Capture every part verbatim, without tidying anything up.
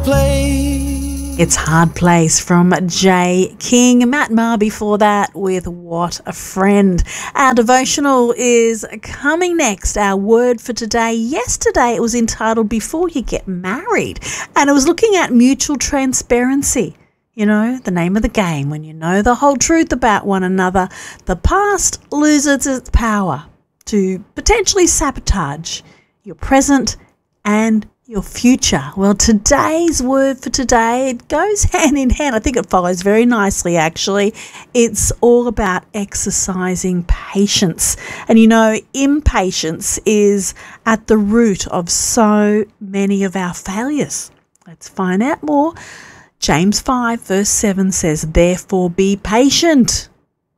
Place. It's Hard Place from Jay King. Matt Maher before that with What a Friend. Our devotional is coming next. Our word for today. Yesterday it was entitled Before You Get Married, and it was looking at mutual transparency. You know, the name of the game. When you know the whole truth about one another, the past loses its power to potentially sabotage your present and your future. Well, today's word for today, it goes hand in hand. I think it follows very nicely, actually. It's all about exercising patience. And you know, impatience is at the root of so many of our failures. Let's find out more. James five verse seven says, therefore be patient.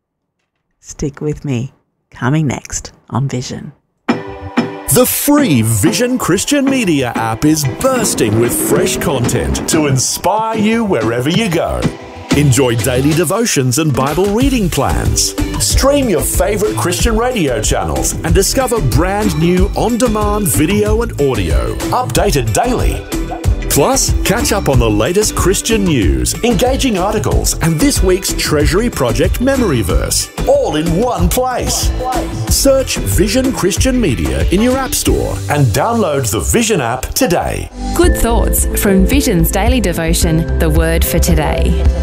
Stick with me. Coming next on Vision. The free Vision Christian Media app is bursting with fresh content to inspire you wherever you go. Enjoy daily devotions and Bible reading plans. Stream your favourite Christian radio channels and discover brand new on-demand video and audio, updated daily. Plus, catch up on the latest Christian news, engaging articles, and this week's Treasury Project Memory Verse, all in one place. Search Vision Christian Media in your App Store and download the Vision app today. Good thoughts from Vision's daily devotion, The Word for Today.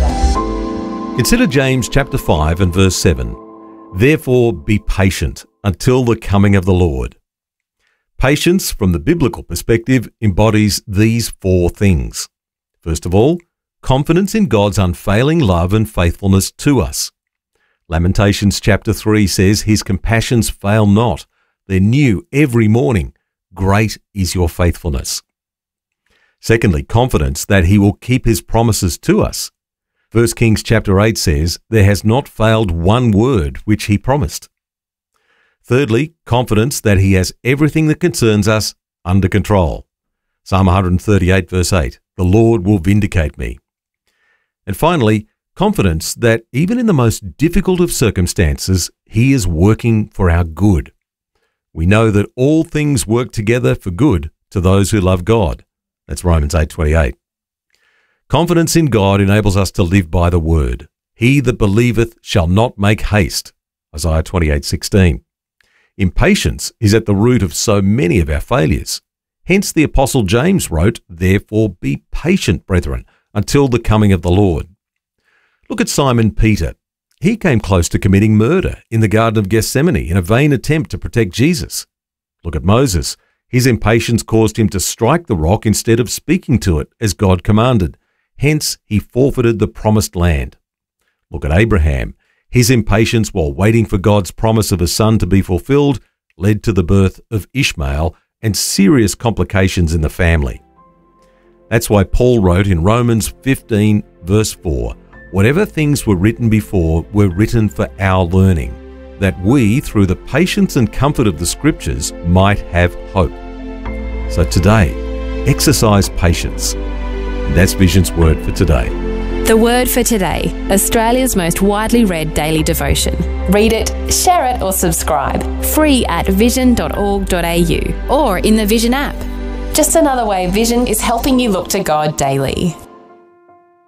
Consider James chapter five and verse seven. Therefore be patient until the coming of the Lord. Patience, from the biblical perspective, embodies these four things. First of all, confidence in God's unfailing love and faithfulness to us. Lamentations chapter three says, his compassions fail not. They're new every morning. Great is your faithfulness. Secondly, confidence that he will keep his promises to us. First Kings chapter eight says, there has not failed one word which he promised. Thirdly, confidence that he has everything that concerns us under control. Psalm one thirty-eight verse eight, the Lord will vindicate me. And finally, confidence that even in the most difficult of circumstances, he is working for our good. We know that all things work together for good to those who love God. That's Romans eight twenty-eight. Confidence in God enables us to live by the word. He that believeth shall not make haste. Isaiah twenty-eight sixteen. Impatience is at the root of so many of our failures. Hence the Apostle James wrote, therefore be patient, brethren, until the coming of the Lord. Look at Simon Peter. He came close to committing murder in the Garden of Gethsemane in a vain attempt to protect Jesus. Look at Moses. His impatience caused him to strike the rock instead of speaking to it as God commanded. Hence he forfeited the promised land. Look at Abraham. His impatience while waiting for God's promise of a son to be fulfilled led to the birth of Ishmael and serious complications in the family. That's why Paul wrote in Romans fifteen verse four, whatever things were written before were written for our learning, that we, through the patience and comfort of the Scriptures, might have hope. So today, exercise patience. And that's Vision's word for today. The Word for Today, Australia's most widely read daily devotion. Read it, share it or subscribe. Free at vision dot org dot a u or in the Vision app. Just another way Vision is helping you look to God daily.